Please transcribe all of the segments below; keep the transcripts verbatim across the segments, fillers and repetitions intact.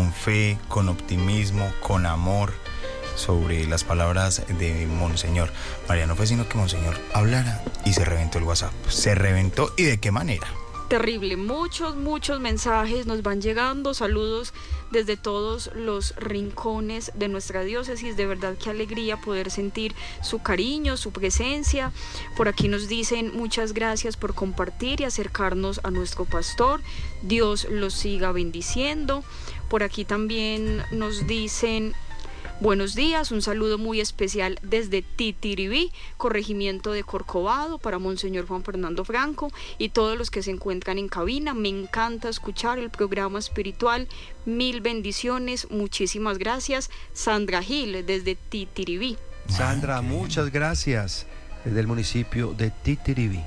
con fe, con optimismo, con amor, sobre las palabras de Monseñor. María, no fue sino que Monseñor hablara y se reventó el WhatsApp. Se reventó, ¿y de qué manera? Terrible, muchos, muchos mensajes nos van llegando, saludos desde todos los rincones de nuestra diócesis. De verdad qué alegría poder sentir su cariño, su presencia. Por aquí nos dicen muchas gracias por compartir y acercarnos a nuestro pastor. Dios los siga bendiciendo. Por aquí también nos dicen: buenos días, un saludo muy especial desde Titiribí, corregimiento de Corcovado, para Monseñor Juan Fernando Franco y todos los que se encuentran en cabina. Me encanta escuchar el programa espiritual. Mil bendiciones, muchísimas gracias. Sandra Gil, desde Titiribí. Sandra, muchas gracias, desde el municipio de Titiribí.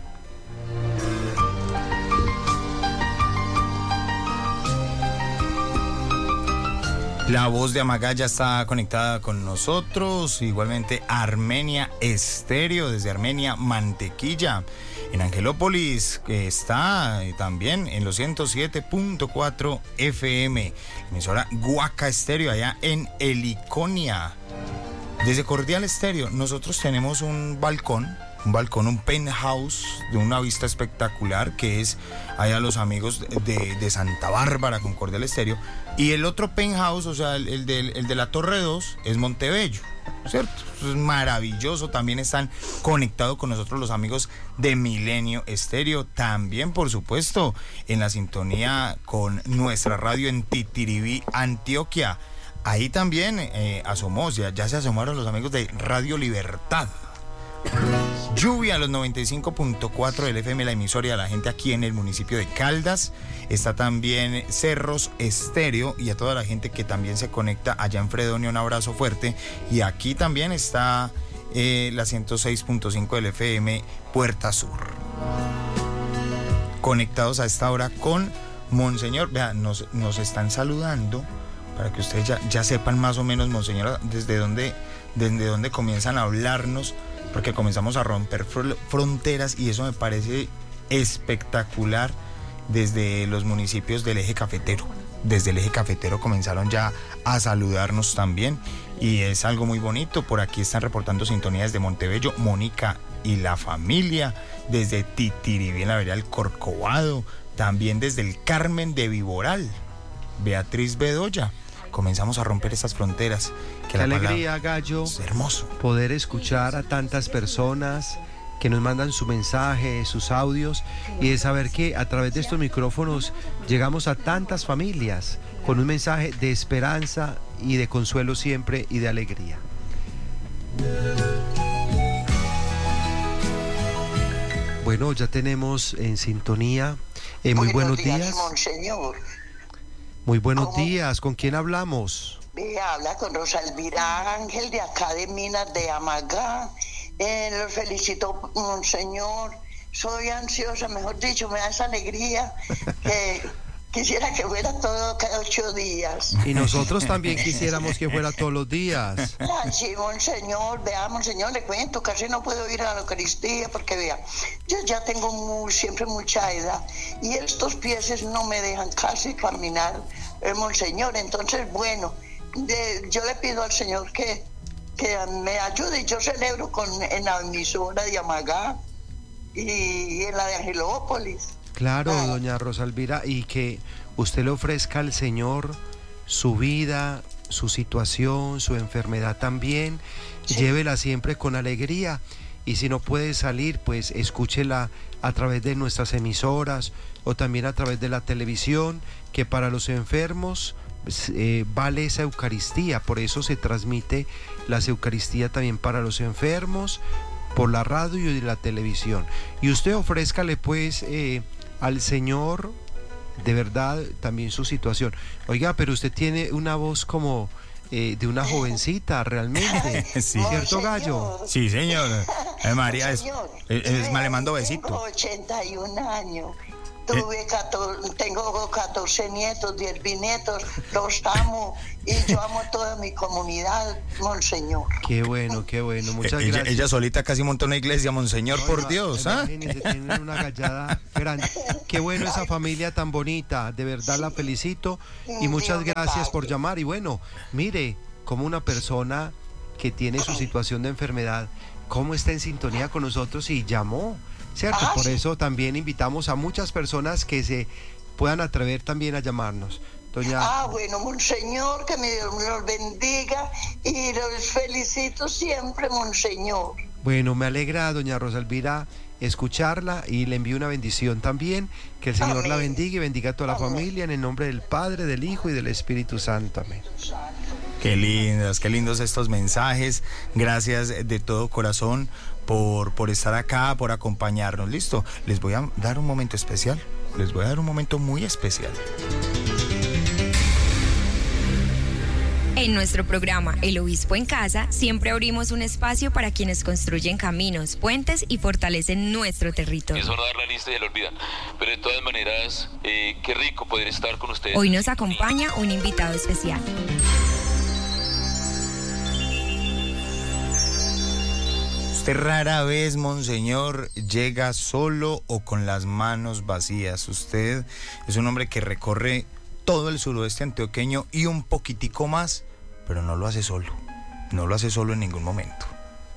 La voz de Amagaya está conectada con nosotros, igualmente Armenia Estéreo, desde Armenia Mantequilla, en Angelópolis, que está también en los ciento siete punto cuatro F M, emisora Guaca Estéreo, allá en Heliconia. Desde Cordial Estéreo, nosotros tenemos un balcón, un balcón, un penthouse de una vista espectacular, que es allá los amigos de, de Santa Bárbara con Cordial Estéreo. Y el otro penthouse, o sea, el, el, de, el de la Torre dos, es Montebello, ¿cierto? Es maravilloso. También están conectados con nosotros los amigos de Milenio Estéreo. También, por supuesto, en la sintonía con nuestra radio en Titiribí, Antioquia. Ahí también eh, asomó, ya, ya se asomaron los amigos de Radio Libertad. Lluvia a los noventa y cinco punto cuatro del F M, la emisora de la gente aquí en el municipio de Caldas. Está también Cerros Estéreo, y a toda la gente que también se conecta allá en Fredonia, un abrazo fuerte. Y aquí también está eh, la ciento seis punto cinco del F M, Puerta Sur. Conectados a esta hora con Monseñor. Vean, nos, nos están saludando para que ustedes ya, ya sepan más o menos, Monseñor, desde dónde, desde dónde comienzan a hablarnos, porque comenzamos a romper fronteras y eso me parece espectacular. Desde los municipios del eje cafetero, desde el eje cafetero comenzaron ya a saludarnos también, y es algo muy bonito. Por aquí están reportando sintonía desde Montebello, Mónica y la familia, desde Titiribí en la vereda del Corcovado, también desde el Carmen de Viboral, Beatriz Bedoya. Comenzamos a romper esas fronteras. Qué alegría, Gallo, es hermoso poder escuchar a tantas personas que nos mandan su mensaje, sus audios, y de saber que a través de estos micrófonos llegamos a tantas familias con un mensaje de esperanza y de consuelo siempre, y de alegría. Bueno, ya tenemos en sintonía. Eh, muy buenos, buenos días, días. Monseñor. Muy buenos ¿Cómo? días. ¿Con quién hablamos? Ve, habla con Rosalvira Ángel, de acá de Minas de Amagá. Eh, los felicito, Monseñor. Soy ansiosa, mejor dicho, me da esa alegría que quisiera que fuera todo cada ocho días. Y nosotros también quisiéramos que fuera todos los días. Ay, sí, Monseñor, vea, Monseñor, le cuento, casi no puedo ir a la Eucaristía porque, vea, yo ya tengo muy, siempre mucha edad y estos pies no me dejan casi caminar, eh, Monseñor. Entonces, bueno, de, yo le pido al Señor que que me ayude. Yo celebro con, en la emisora de Amagá y, y en la de Angelópolis. Claro, ah. doña Rosalvira, y que usted le ofrezca al Señor su vida, su situación, su enfermedad también, sí. Llévela siempre con alegría, y si no puede salir, pues escúchela a través de nuestras emisoras o también a través de la televisión, que para los enfermos Eh, vale esa Eucaristía. Por eso se transmite la Eucaristía también para los enfermos por la radio y la televisión. Y usted ofrézcale pues eh, al Señor de verdad también su situación. Oiga, pero usted tiene una voz como eh, de una jovencita realmente. Sí. ¿Cierto, Gallo? Sí, señor. Eh, María, es, es, es, me le mando besito. Tengo ochenta y un años Tuve catorce, tengo catorce nietos, diez bisnietos, los amo y yo amo a toda mi comunidad, Monseñor. Qué bueno, qué bueno, muchas ella, gracias. ella solita casi montó una iglesia, Monseñor, No, por ima- Dios, ¿ah? imagínense, tienen una gallada grande. Qué bueno esa familia tan bonita, de verdad la felicito y muchas Dios le gracias por pague. llamar. Y bueno, mire, como una persona que tiene su situación de enfermedad, cómo está en sintonía con nosotros y llamó, ¿cierto? Ah, Por sí. eso también invitamos a muchas personas que se puedan atrever también a llamarnos. Doña, Ah, bueno, Monseñor, que mi Dios los bendiga y los felicito siempre, Monseñor. bueno, me alegra, doña Rosa Elvira, escucharla y le envío una bendición también. Que el Señor la Amén. bendiga y bendiga a toda la Amén. familia en el nombre del Padre, del Hijo y del Espíritu Santo. Amén. Qué lindas, qué lindos estos mensajes. Gracias de todo corazón por, por estar acá, por acompañarnos. Listo, les voy a dar un momento especial. Les voy a dar un momento muy especial. En nuestro programa El Obispo en Casa siempre abrimos un espacio para quienes construyen caminos, puentes y fortalecen nuestro territorio. Eso no dar la lista y se lo olvida. Pero de todas maneras, eh, qué rico poder estar con ustedes. Hoy nos acompaña un invitado especial. Usted rara vez, Monseñor, llega solo o con las manos vacías. Usted es un hombre que recorre todo el suroeste antioqueño y un poquitico más, pero no lo hace solo. No lo hace solo en ningún momento.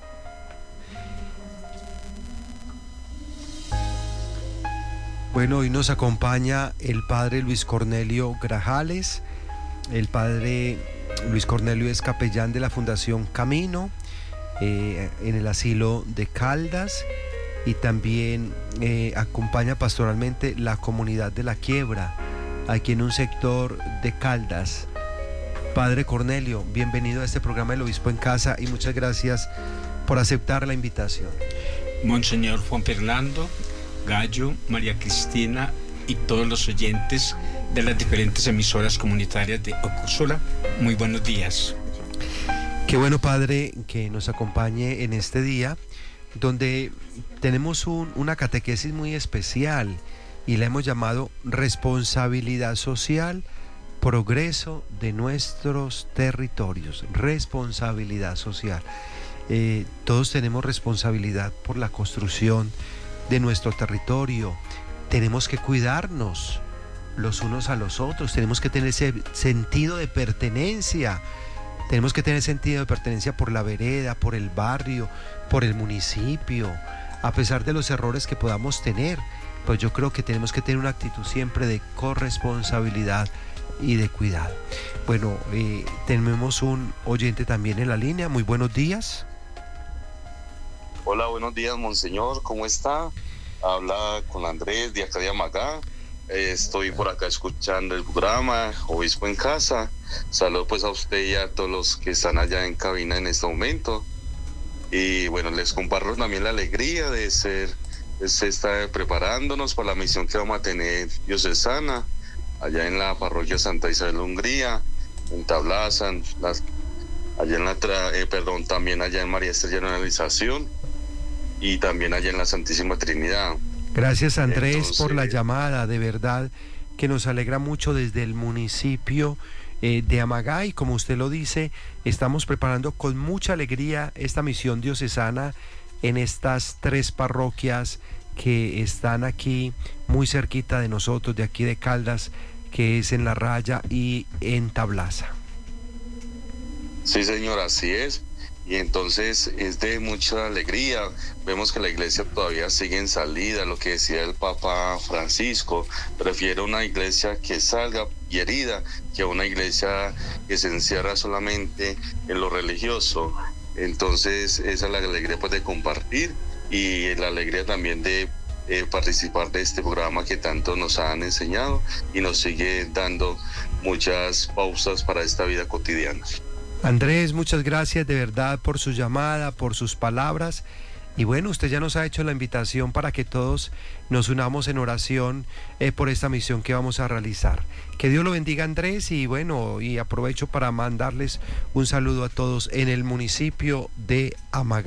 Bueno, hoy nos acompaña el padre Luis Cornelio Grajales. El padre Luis Cornelio es capellán de la Fundación Camino eh, en el asilo de Caldas y también eh, acompaña pastoralmente la comunidad de La Quiebra, aquí en un sector de Caldas. Padre Cornelio, bienvenido a este programa El Obispo en Casa y muchas gracias por aceptar la invitación. Monseñor Juan Fernando, Gallo, María Cristina y todos los oyentes de las diferentes emisoras comunitarias de Ocosura, muy buenos días. Qué bueno, padre, que nos acompañe en este día donde tenemos un- una catequesis muy especial y la hemos llamado responsabilidad social, progreso de nuestros territorios. Responsabilidad social. Eh, todos tenemos responsabilidad por la construcción de nuestro territorio. Tenemos que cuidarnos los unos a los otros, tenemos que tener ese sentido de pertenencia, tenemos que tener sentido de pertenencia por la vereda, por el barrio, por el municipio, a pesar de los errores que podamos tener, pues yo creo que tenemos que tener una actitud siempre de corresponsabilidad y de cuidado. Bueno, eh, tenemos un oyente también en la línea, muy buenos días. Hola, buenos días, Monseñor, ¿cómo está? Habla con Andrés de acá de Amagá. Eh, estoy por acá escuchando el programa Obispo en Casa. Saludos pues a usted y a todos los que están allá en cabina en este momento. Y bueno, les comparto también la alegría de ser, de ser estar preparándonos para la misión que vamos a tener diocesana allá en la parroquia Santa Isabel Hungría, en Tablaza, en las, allá en la tra- eh, perdón, también allá en María Estrella de Analización y también allá en la Santísima Trinidad. Gracias, Andrés, Entonces, por la llamada, de verdad que nos alegra mucho desde el municipio eh, de Amagá y como usted lo dice, estamos preparando con mucha alegría esta misión diocesana en estas tres parroquias que están aquí muy cerquita de nosotros, de aquí de Caldas, que es en La Raya y en Tablaza. Sí, señor, así es. Y entonces es de mucha alegría. Vemos que la iglesia todavía sigue en salida, lo que decía el Papa Francisco. Prefiere una iglesia que salga y herida que una iglesia que se encierra solamente en lo religioso. Entonces esa es la alegría pues, de compartir y la alegría también de eh, participar de este programa que tanto nos han enseñado y nos sigue dando muchas pausas para esta vida cotidiana. Andrés, muchas gracias de verdad por su llamada, por sus palabras. Y bueno, usted ya nos ha hecho la invitación para que todos nos unamos en oración eh, por esta misión que vamos a realizar. Que Dios lo bendiga, Andrés, y bueno, y aprovecho para mandarles un saludo a todos en el municipio de Amagá.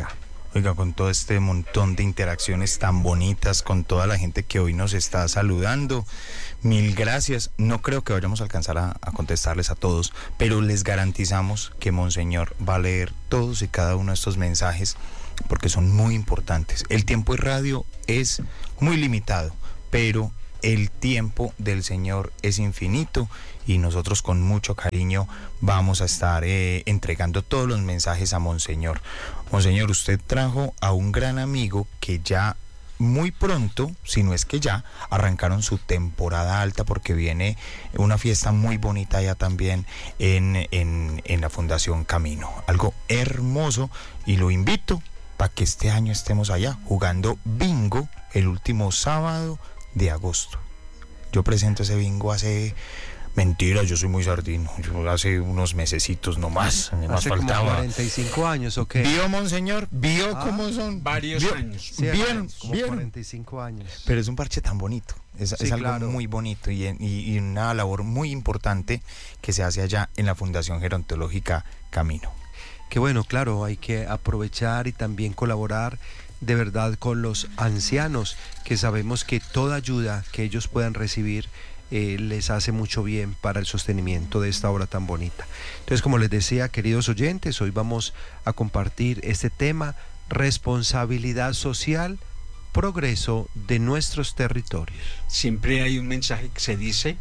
Oiga, con todo este montón de interacciones tan bonitas, con toda la gente que hoy nos está saludando, mil gracias. No creo que vayamos a alcanzar a, a contestarles a todos, pero les garantizamos que Monseñor va a leer todos y cada uno de estos mensajes porque son muy importantes. El tiempo de radio es muy limitado, pero el tiempo del Señor es infinito y nosotros con mucho cariño vamos a estar eh, entregando todos los mensajes a Monseñor. Monseñor, usted trajo a un gran amigo que ya muy pronto, si no es que ya, arrancaron su temporada alta porque viene una fiesta muy bonita allá también en, en, en la Fundación Camino. Algo hermoso y lo invito para que este año estemos allá jugando bingo el último sábado de agosto. Yo presento ese bingo hace... Mentira, yo soy muy sardino. Yo hace unos mesecitos nomás. Me más Hace faltaba. como cuarenta y cinco años, ¿o qué? ¿Vio, Monseñor? ¿Vio Ah, cómo son? Varios ¿Vio? años. Sí, ¿Vieron? como ¿Vieron? cuarenta y cinco años. Pero es un parche tan bonito. Es, Sí, es algo claro. muy bonito y, y, y una labor muy importante que se hace allá en la Fundación Gerontológica Camino. Que bueno, claro, hay que aprovechar y también colaborar de verdad con los ancianos, que sabemos que toda ayuda que ellos puedan recibir eh, les hace mucho bien para el sostenimiento de esta obra tan bonita. Entonces, como les decía, queridos oyentes, hoy vamos a compartir este tema: responsabilidad social, progreso de nuestros territorios. Siempre hay un mensaje que se dice: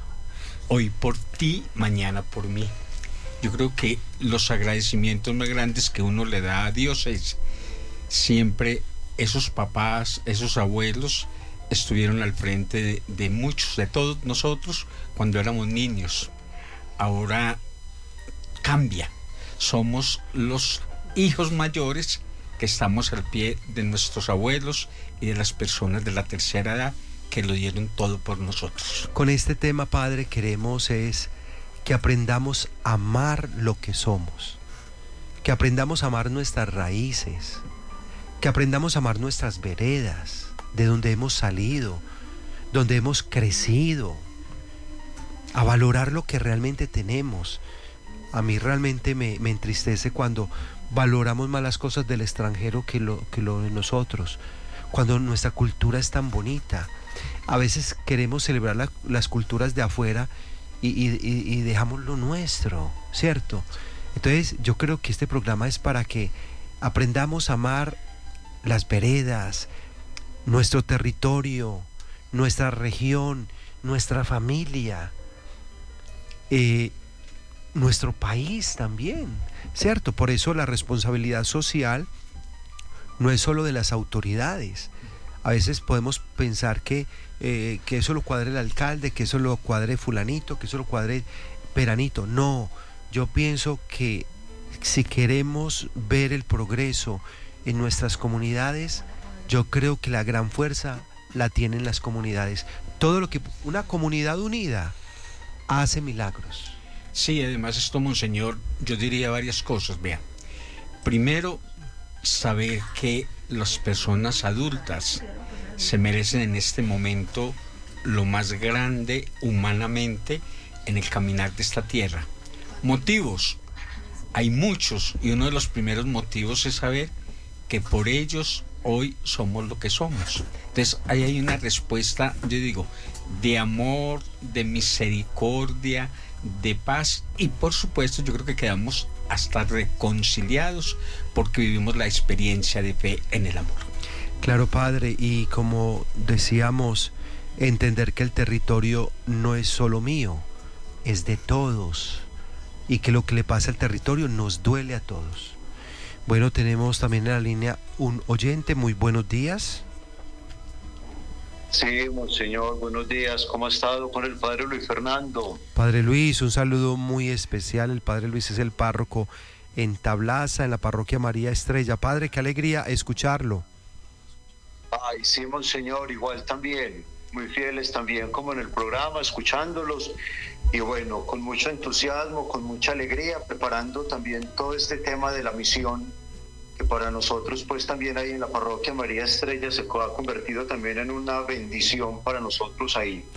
hoy por ti, mañana por mí. Yo creo que los agradecimientos más grandes que uno le da a Dios es siempre esos papás, esos abuelos estuvieron al frente de, de muchos, de todos nosotros cuando éramos niños. Ahora cambia. Somos los hijos mayores que estamos al pie de nuestros abuelos y de las personas de la tercera edad que lo dieron todo por nosotros. Con este tema, Padre, queremos es que aprendamos a amar lo que somos, que aprendamos a amar nuestras raíces, que aprendamos a amar nuestras veredas, de donde hemos salido, donde hemos crecido, a valorar lo que realmente tenemos. A mí realmente me, me entristece cuando valoramos más las cosas del extranjero que lo, que lo de nosotros, cuando nuestra cultura es tan bonita. A veces queremos celebrar la, las culturas de afuera y, y, y dejamos lo nuestro, ¿cierto? Entonces yo creo que este programa es para que aprendamos a amar las veredas, nuestro territorio, nuestra región, nuestra familia, eh, nuestro país también, ¿cierto? Por eso la responsabilidad social no es solo de las autoridades. A veces podemos pensar que, eh, que eso lo cuadre el alcalde, que eso lo cuadre fulanito, que eso lo cuadre peranito. No, yo pienso que si queremos ver el progreso en nuestras comunidades, yo creo que la gran fuerza la tienen las comunidades. Todo lo que una comunidad unida hace milagros. Sí, además esto, Monseñor, yo diría varias cosas. Vea, primero, saber que las personas adultas se merecen en este momento lo más grande humanamente en el caminar de esta tierra. Motivos, hay muchos, y uno de los primeros motivos es saber que por ellos hoy somos lo que somos. Entonces ahí hay una respuesta, yo digo, de amor, de misericordia, de paz, y por supuesto yo creo que quedamos hasta reconciliados porque vivimos la experiencia de fe en el amor. Claro, Padre, y como decíamos, entender que el territorio no es solo mío, es de todos, y que lo que le pasa al territorio nos duele a todos. Bueno, tenemos también en la línea un oyente. Muy buenos días. Sí, Monseñor, buenos días. ¿Cómo ha estado con el Padre Luis Fernando? Padre Luis, un saludo muy especial. El Padre Luis es el párroco en Tablaza, en la parroquia María Estrella. Padre, qué alegría escucharlo. Ay, sí, Monseñor, igual también. Muy fieles también como en el programa, escuchándolos. Y bueno, con mucho entusiasmo, con mucha alegría, preparando también todo este tema de la misión, que para nosotros pues también ahí en la parroquia María Estrella se ha convertido también en una bendición para nosotros ahí.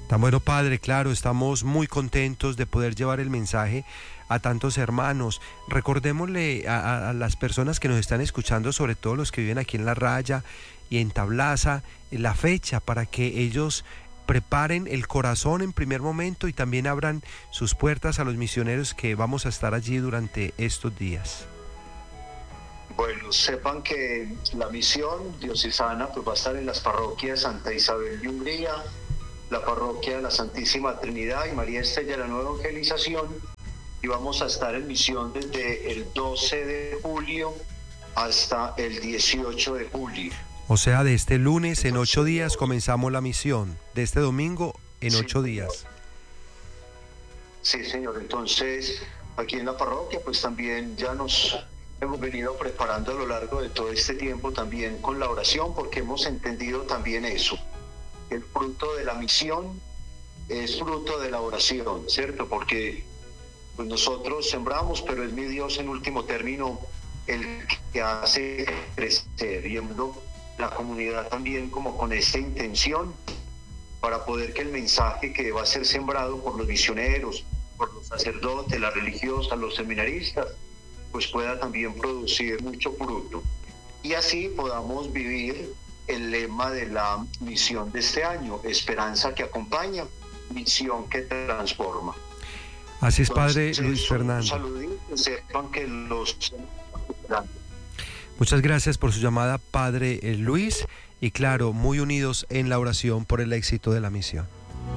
Tan bueno, Padre, claro, estamos muy contentos de poder llevar el mensaje a tantos hermanos. Recordémosle a, a, a las personas que nos están escuchando, sobre todo los que viven aquí en La Raya y en Tablaza, la fecha para que ellos preparen el corazón en primer momento y también abran sus puertas a los misioneros que vamos a estar allí durante estos días. Bueno, sepan que la misión diocesana pues va a estar en las parroquias Santa Isabel de Hungría, la parroquia de la Santísima Trinidad y María Estella de la Nueva Evangelización, y vamos a estar en misión desde el doce de julio hasta el dieciocho de julio. O sea, de este lunes en ocho días comenzamos la misión, de este domingo en Sí, ocho señor. días. Sí, señor. Entonces, aquí en la parroquia, pues también ya nos hemos venido preparando a lo largo de todo este tiempo también con la oración, porque hemos entendido también eso. El fruto de la misión es fruto de la oración, ¿cierto? Porque pues nosotros sembramos, pero es mi Dios en último término el que hace crecer, y la comunidad también como con esta intención para poder que el mensaje que va a ser sembrado por los misioneros, por los sacerdotes, las religiosas, los seminaristas, pues pueda también producir mucho fruto. Y así podamos vivir el lema de la misión de este año: esperanza que acompaña, misión que transforma. Así es, Padre Entonces, Luis Fernando. Un saludito, sepan que los... Muchas gracias por su llamada, Padre eh, Luis, y claro, muy unidos en la oración por el éxito de la misión.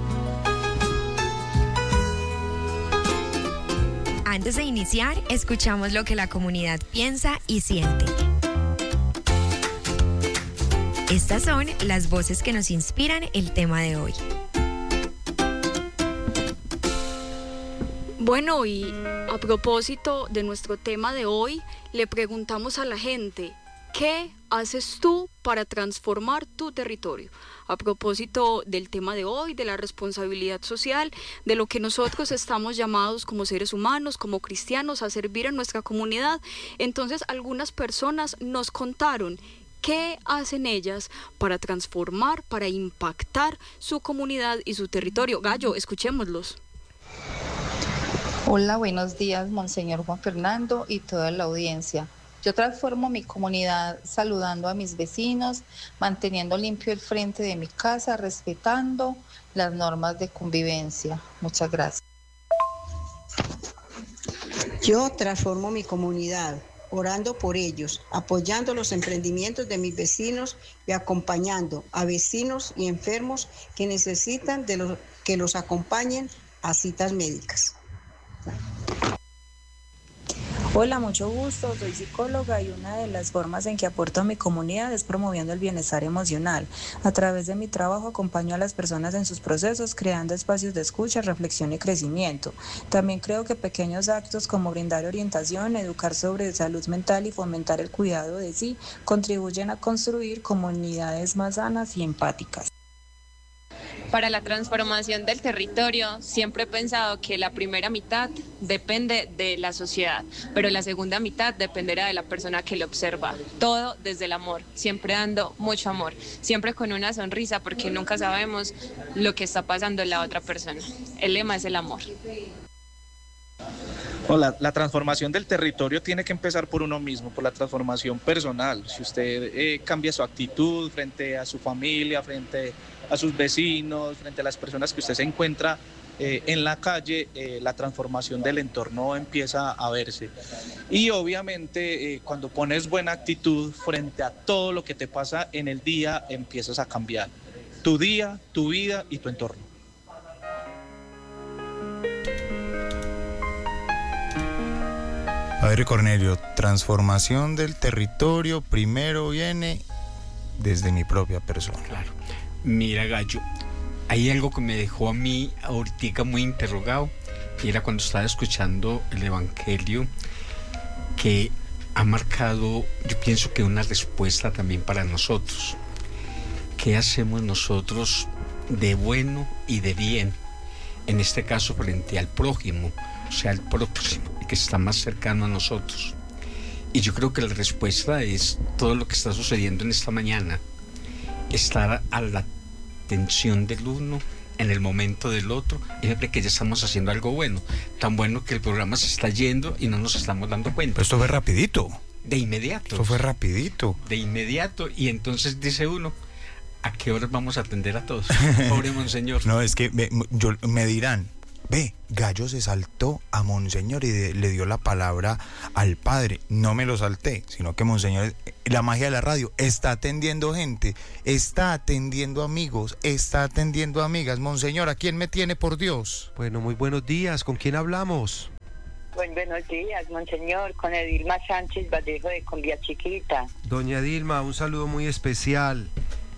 Antes de iniciar, escuchamos lo que la comunidad piensa y siente. Estas son las voces que nos inspiran el tema de hoy. Bueno, y a propósito de nuestro tema de hoy, le preguntamos a la gente, ¿qué haces tú para transformar tu territorio? A propósito del tema de hoy, de la responsabilidad social, de lo que nosotros estamos llamados como seres humanos, como cristianos, a servir en nuestra comunidad. Entonces, algunas personas nos contaron qué hacen ellas para transformar, para impactar su comunidad y su territorio. Gallo, escuchémoslos. Hola, buenos días, Monseñor Juan Fernando y toda la audiencia. Yo transformo mi comunidad saludando a mis vecinos, manteniendo limpio el frente de mi casa, respetando las normas de convivencia. Muchas gracias. Yo transformo mi comunidad orando por ellos, apoyando los emprendimientos de mis vecinos y acompañando a vecinos y enfermos que necesitan de los, que los acompañen a citas médicas. Hola, mucho gusto, soy psicóloga y una de las formas en que aporto a mi comunidad es promoviendo el bienestar emocional. A través de mi trabajo acompaño a las personas en sus procesos, creando espacios de escucha, reflexión y crecimiento. También creo que pequeños actos como brindar orientación, educar sobre salud mental y fomentar el cuidado de sí contribuyen a construir comunidades más sanas y empáticas. Para la transformación del territorio, siempre he pensado que la primera mitad depende de la sociedad, pero la segunda mitad dependerá de la persona que lo observa. Todo desde el amor, siempre dando mucho amor, siempre con una sonrisa, porque nunca sabemos lo que está pasando en la otra persona. El lema es el amor. No, la, la transformación del territorio tiene que empezar por uno mismo, por la transformación personal. Si usted eh, cambia su actitud frente a su familia, frente a sus vecinos, frente a las personas que usted se encuentra eh, en la calle, eh, la transformación del entorno empieza a verse. Y obviamente eh, cuando pones buena actitud frente a todo lo que te pasa en el día, empiezas a cambiar tu día, tu vida y tu entorno. Padre Cornelio, transformación del territorio primero viene desde mi propia persona. Claro. Mira, Gallo, hay algo que me dejó a mí ahorita muy interrogado, y era cuando estaba escuchando el Evangelio, que ha marcado, yo pienso que una respuesta también para nosotros. ¿Qué hacemos nosotros de bueno y de bien? En este caso frente al prójimo, o sea, el próximo, que está más cercano a nosotros. Y yo creo que la respuesta es todo lo que está sucediendo en esta mañana. Estar a la atención del uno en el momento del otro, y me parece que ya estamos haciendo algo bueno, tan bueno que el programa se está yendo y no nos estamos dando cuenta. Pero esto fue rapidito. De inmediato. Esto fue rapidito. De inmediato, y entonces dice uno, ¿a qué horas vamos a atender a todos? Pobre monseñor. No, es que me, yo, me dirán, ve, Gallo se saltó a monseñor y de, le dio la palabra al padre. No me lo salté, sino que monseñor, la magia de la radio, está atendiendo gente, está atendiendo amigos, está atendiendo amigas. Monseñor, ¿a quién me tiene, por Dios? Bueno, muy buenos días, ¿con quién hablamos? Buen, buenos días, monseñor, con Edilma Sánchez Vallejo de Cumbia Chiquita. Doña Edilma, un saludo muy especial.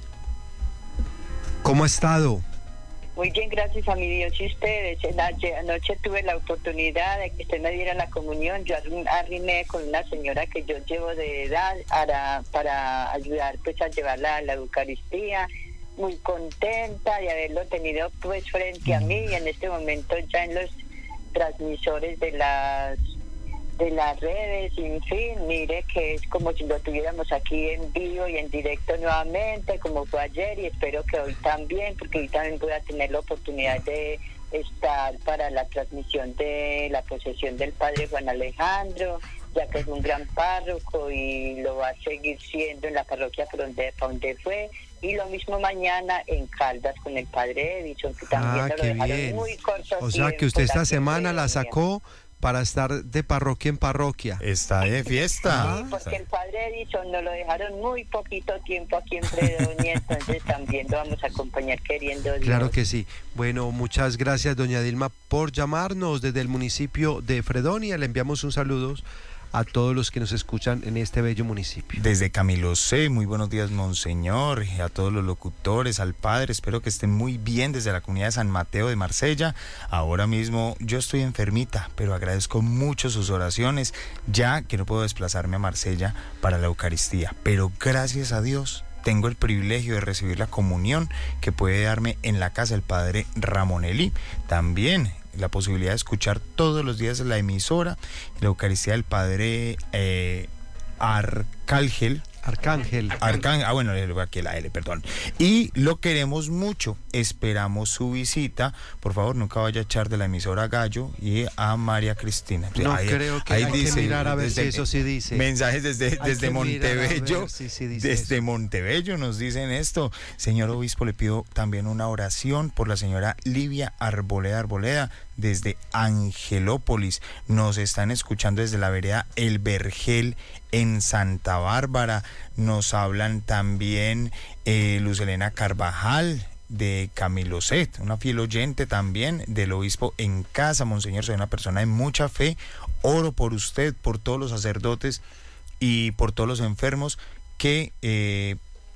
¿Cómo ha estado? Muy bien, gracias a mi Dios y ustedes. Anoche tuve la oportunidad de que usted me diera la comunión. Yo arrimé con una señora que yo llevo de edad para, para ayudar pues a llevarla a la Eucaristía. Muy contenta de haberlo tenido pues frente a mí, y en este momento ya en los transmisores de las de las redes, en fin, mire que es como si lo tuviéramos aquí en vivo y en directo nuevamente, como fue ayer, y espero que hoy también, porque hoy también voy a tener la oportunidad de estar para la transmisión de la posesión del padre Juan Alejandro, ya que es un gran párroco y lo va a seguir siendo en la parroquia por donde, por donde fue, y lo mismo mañana en Caldas con el padre Edison, que también Ah, lo qué dejaron bien. muy corto O sea que usted esta semana la sacó para estar de parroquia en parroquia. Está de fiesta. Sí, porque el padre Edison nos lo dejaron muy poquito tiempo aquí en Fredonia, entonces también lo vamos a acompañar queriendo Dios. Claro que sí. Bueno, muchas gracias, doña Dilma, por llamarnos desde el municipio de Fredonia. Le enviamos un saludo a todos los que nos escuchan en este bello municipio. Desde Camilo C, muy buenos días, monseñor, y a todos los locutores, al padre, espero que estén muy bien desde la comunidad de San Mateo de Marsella. Ahora mismo yo estoy enfermita, pero agradezco mucho sus oraciones, ya que no puedo desplazarme a Marsella para la Eucaristía, pero gracias a Dios tengo el privilegio de recibir la comunión que puede darme en la casa el padre Ramón Elí. También la posibilidad de escuchar todos los días la emisora, la Eucaristía del padre eh, Arcángel. Arcángel. Arcángel. Ah, bueno, aquí la L, perdón. Y lo queremos mucho. Esperamos su visita. Por favor, nunca vaya a echar de la emisora a Gallo y a María Cristina. No ahí, creo que ahí hay dice, que mirar a ver desde, si eso sí dice. Mensajes desde, Hay desde que Montebello. si sí dice desde eso. Montebello nos dicen esto. Señor obispo, le pido también una oración por la señora Livia Arboleda Arboleda desde Angelópolis. Nos están escuchando desde la vereda El Vergel en Santa Bárbara. Nos hablan también eh, Luz Elena Carvajal de Camilo Set, una fiel oyente también del obispo en casa. Monseñor, soy una persona de mucha fe, oro por usted, por todos los sacerdotes y por todos los enfermos que eh,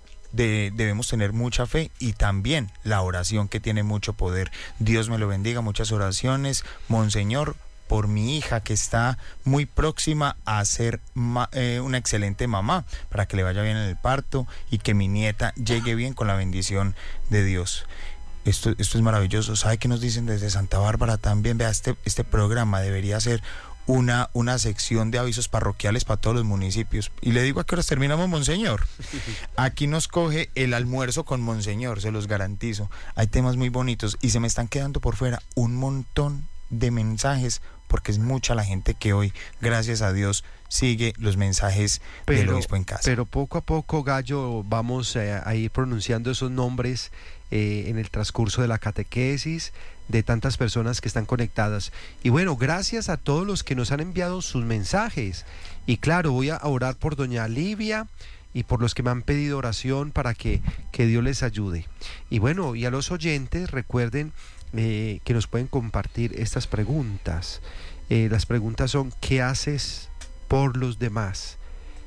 de, debemos tener mucha fe, y también la oración, que tiene mucho poder. Dios me lo bendiga, muchas oraciones, monseñor, por mi hija que está muy próxima a ser ma, eh, una excelente mamá, para que le vaya bien en el parto y que mi nieta llegue bien con la bendición de Dios. Esto, esto es maravilloso. ¿Sabe qué nos dicen desde Santa Bárbara también? Vea, este, este programa debería ser una, una sección de avisos parroquiales para todos los municipios. Y le digo a qué horas terminamos, monseñor. Aquí nos coge el almuerzo con monseñor, se los garantizo. Hay temas muy bonitos y se me están quedando por fuera un montón de mensajes, porque es mucha la gente que hoy, gracias a Dios, sigue los mensajes pero, del obispo en casa. Pero poco a poco, Gallo, vamos eh, a ir pronunciando esos nombres eh, en el transcurso de la catequesis de tantas personas que están conectadas. Y bueno, gracias a todos los que nos han enviado sus mensajes. Y claro, voy a orar por doña Livia y por los que me han pedido oración para que, que Dios les ayude. Y bueno, y a los oyentes, recuerden Eh, que nos pueden compartir estas preguntas. Eh, las preguntas son: ¿qué haces por los demás?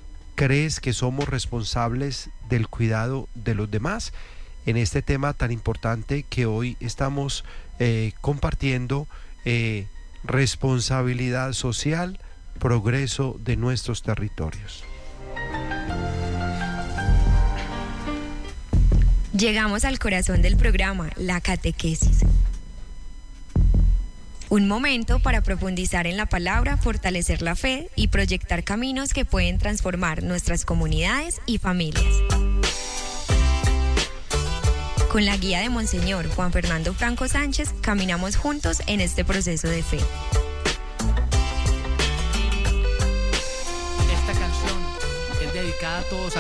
¿Crees que somos responsables del cuidado de los demás? En este tema tan importante que hoy estamos eh, compartiendo, eh, responsabilidad social, progreso de nuestros territorios. Llegamos al corazón del programa, la catequesis. Un momento para profundizar en la palabra, fortalecer la fe y proyectar caminos que pueden transformar nuestras comunidades y familias. Con la guía de Monseñor Juan Fernando Franco Sánchez, caminamos juntos en este proceso de fe. Esta canción es dedicada a todos